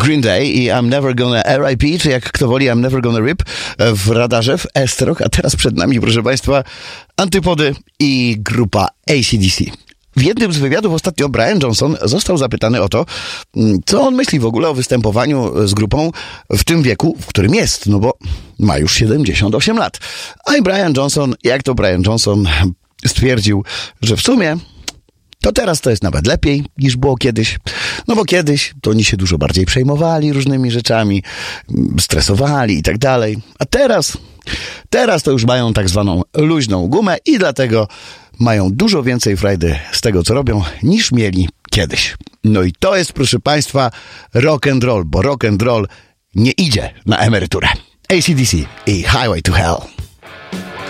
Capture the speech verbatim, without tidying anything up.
Green Day i I'm Never Gonna R I P, czy jak kto woli I'm Never Gonna Rip w radarze w S-Rock, a teraz przed nami, proszę Państwa, Antypody i grupa A C D C. W jednym z wywiadów ostatnio Brian Johnson został zapytany o to, co on myśli w ogóle o występowaniu z grupą w tym wieku, w którym jest, no bo ma już siedemdziesiąt osiem lat. A i Brian Johnson, jak to Brian Johnson stwierdził, że w sumie to teraz to jest nawet lepiej niż było kiedyś. No bo kiedyś to oni się dużo bardziej przejmowali różnymi rzeczami, stresowali i tak dalej. A teraz, teraz to już mają tak zwaną luźną gumę i dlatego mają dużo więcej frajdy z tego, co robią, niż mieli kiedyś. No i to jest, proszę Państwa, rock and roll, bo rock and roll nie idzie na emeryturę. A C D C i Highway to Hell.